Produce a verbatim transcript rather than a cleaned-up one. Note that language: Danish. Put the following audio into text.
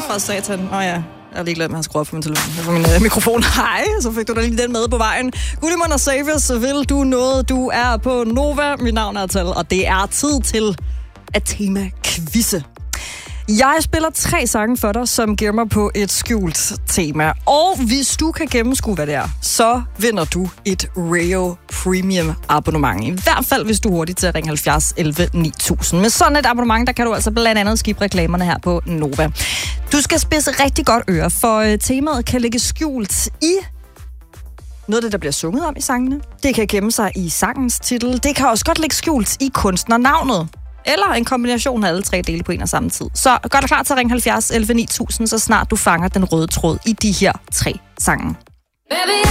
for satan. Åh oh, ja, jeg har lige glemt, at han skruer op på min telefon. For min øh, mikrofon. Hej, så fik du da lige den med på vejen. Gullimund og Safes, vil du noget? Du er på Nova. Mit navn er Tal, og det er tid til at tema-quizze. Jeg spiller tre sange for dig, som gemmer på et skjult tema. Og hvis du kan gennemskue, hvad det er, så vinder du et Rayo Premium abonnement. I hvert fald, hvis du er hurtigt til at ringe halvfjerds elleve ni tusind. Med sådan et abonnement, der kan du altså blandt andet skippe reklamerne her på Nova. Du skal spidse rigtig godt øre, for temaet kan ligge skjult i noget af det, der bliver sunget om i sangene. Det kan gemme sig i sangens titel. Det kan også godt ligge skjult i kunstnernavnet. Eller en kombination af alle tre dele på en og samme tid. Så gør dig klar til at ringe halvfjerds elleve ni tusind, så snart du fanger den røde tråd i de her tre sange.